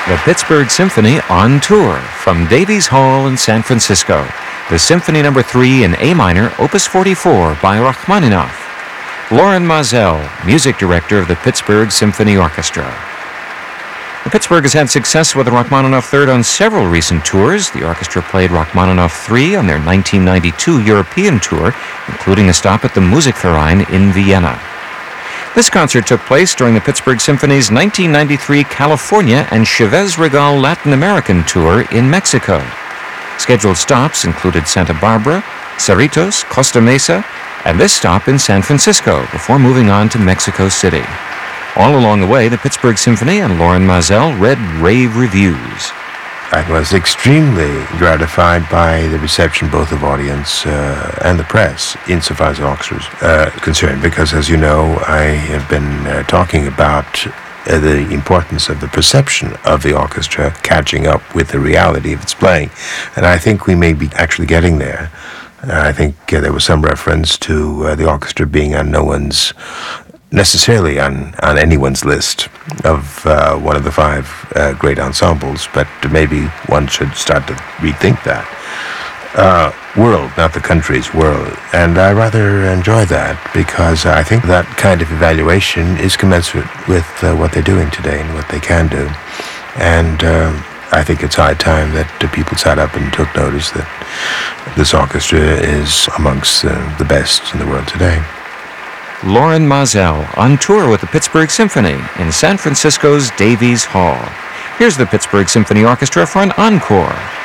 The Pittsburgh Symphony on tour from Davies Hall in San Francisco. The Symphony No. 3 in A minor, Opus 44 by Rachmaninoff. Loren Maazel, music director of the Pittsburgh Symphony Orchestra. The Pittsburgh has had success with the Rachmaninoff Third on several recent tours. The orchestra played Rachmaninoff 3 on their 1992 European tour, including a stop at the Musikverein in Vienna. This concert took place during the Pittsburgh Symphony's 1993 California and Chavez Regal Latin American tour in Mexico. Scheduled stops included Santa Barbara, Cerritos, Costa Mesa, and this stop in San Francisco before moving on to Mexico City. All along the way, the Pittsburgh Symphony and Loren Maazel read rave reviews. I was extremely gratified by the reception both of audience and the press insofar as the orchestra is concerned, because, as you know, I have been talking about the importance of the perception of the orchestra catching up with the reality of its playing, and I think we may be actually getting there. I think there was some reference to the orchestra being on necessarily on anyone's list of one of the five great ensembles, but maybe one should start to rethink that. World, not the country's world. And I rather enjoy that, because I think that kind of evaluation is commensurate with what they're doing today and what they can do. And I think it's high time that people sat up and took notice that this orchestra is amongst the best in the world today. Loren Maazel on tour with the Pittsburgh Symphony in San Francisco's Davies Hall. Here's the Pittsburgh Symphony Orchestra for an encore.